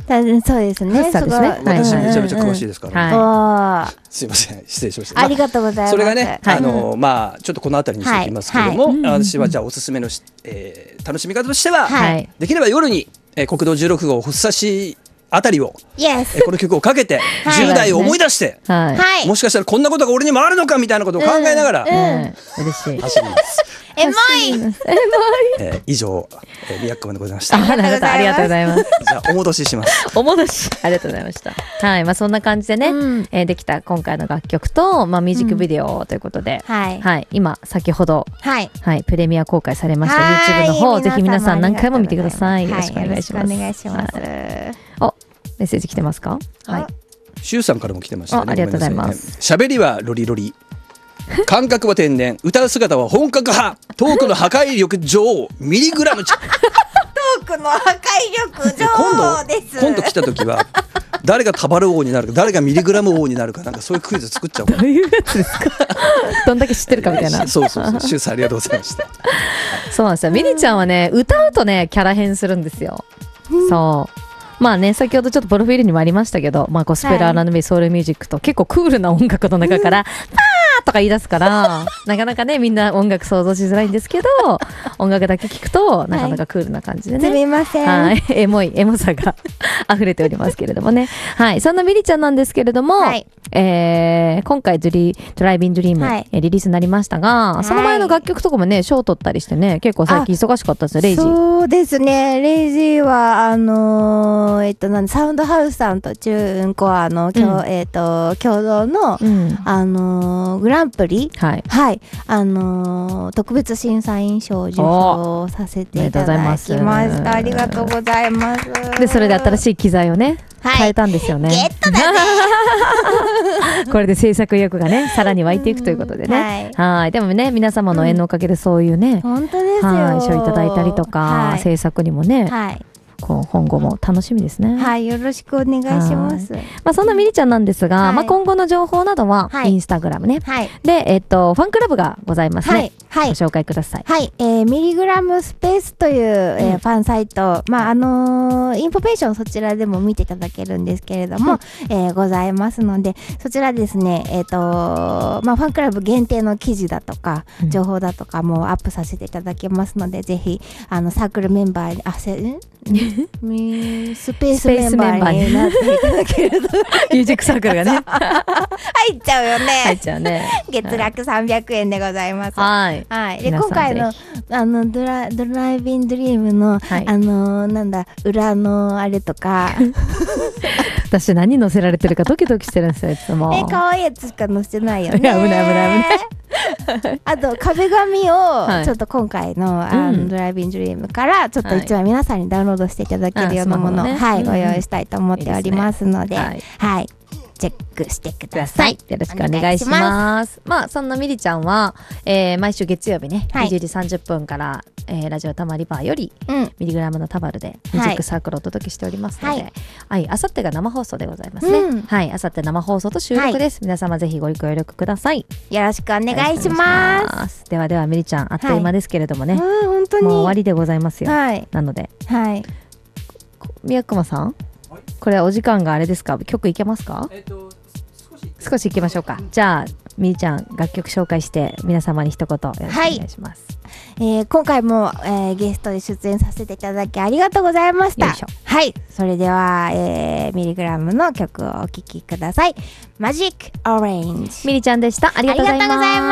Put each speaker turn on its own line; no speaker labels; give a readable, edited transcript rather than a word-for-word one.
そうですね。
ですね。
私めちゃめちゃ詳しいですから。
はい。
すいません、失礼しました。
ありがとうございます。
それがね、まあちょっとこのあたりにしておきますけども、私はじゃあおすすめの楽しみ方としては、できれば夜に国道16号福生市あたりをこの曲をかけて10代を思い出して、もしかしたらこんなことが俺にもあるのかみたいなことを考えながら
嬉しい
走ります。
エモい。
以上宮久間でございました。
ありがとうございます。
じゃあお戻しします。
お戻しありがとうございました。はい、まあそんな感じでね、できた今回の楽曲とまあミュージックビデオということで、はい今先ほどはいプレミア公開されました YouTube の方、ぜひ皆さん何回も見てください。よろしくお願いします。
お願いします。
お、メッセージ来てますか？はい。
シュウさんからも来てましたね。
ありがとうございます。
喋りはロリロリ。感覚は天然、歌う姿は本格派、トークの破壊力女王ミリグラムちゃん。ト
ークの破壊力女王です。
今度来た時は誰がタバル王になるか、誰がミリグラム王になるか、なんかそういうクイズ作っちゃおう。
どういうやつですか？どんだけ知ってるかみたいな。
そうシュウさんありがとうございました。
そうなんですよ。ミリちゃんはね、歌うとねキャラ変するんですよ。そう。まあね、先ほどちょっとプロフィールにもありましたけど、まあ、ゴスペル R&B ソウルミュージックと結構クールな音楽の中からパーとか言い出すからなかなかねみんな音楽想像しづらいんですけど、音楽だけ聞くとなかなかクールな感じでね、
すみません、
はい、エモさが溢れておりますけれどもね。はい、そんなミリちゃんなんですけれども、今回ドライビンドリーム、リリースになりましたが、その前の楽曲とかもね賞を取ったりしてね、結構最近忙しかったですよ。レイジー。
そうですね、レイジーはサウンドハウスさんとチューンコアの共同の、グランプリ、特別審査員賞を受賞させていただきました。ありがとうございます。
でそれで新しい機材をね変えたんですよね。
ゲットだね。
これで制作意欲がねさらに湧いていくということでね。はい。でもね、皆様の縁のおかげでそういうね、
本当ですよ。
賞いただいたりとか、制作にもね、今後も楽しみですね。
はい、よろしくお願いします。
まあそんなミリちゃんなんですが、まあ今後の情報などはインスタグラムね。でファンクラブがございますね。ご紹介ください。
はい、ミリグラムスペースという、ファンサイト、まあインフォメーションそちらでも見ていただけるんですけれども、ございますので、そちらですね、まあファンクラブ限定の記事だとか情報だとかもアップさせていただけますので、ぜひサークルメンバーにスペースメンバーになっていただけると
ミュージックサークルがね
入っちゃうよね。
入っちゃうね。
月額300円でございます。
はい
で今回のドライビンドリームのなんだ裏のあれとか
私何載せられてるかドキドキしてるんですよいつも。
可愛いやつしか載せてないよね。
危ない
あと壁紙をちょっと今回のドライビンドリームからちょっと一枚皆さんにダウンロードしていただけるようなものをご用意したいと思っておりますので、チェックしてください。
よろしくお願いします。まあそんなミリちゃんは、毎週月曜日ね、20時30分から、ラジオたまりバーより、ミリグラムのタバルでミュージックサークルをお届けしておりますので、あさってが生放送でございますね。はい、あさって生放送と収録です。皆様ぜひご協力ください。
よろしくお願いします。
ではミリちゃん、あっという間ですけれどもね、
本当に
もう終わりでございますよ。なので、宮熊さん、これはお時間があれですか？曲いけますか？少しいきましょうか。じゃあみーちゃん楽曲紹介して皆様に一言よろしくお願いします。
今回も、ゲストで出演させていただきありがとうございました。はい、それでは、ミリグラムの曲をお聴きください。マジックオレンジ。
みりちゃんでした。ありがとうございます。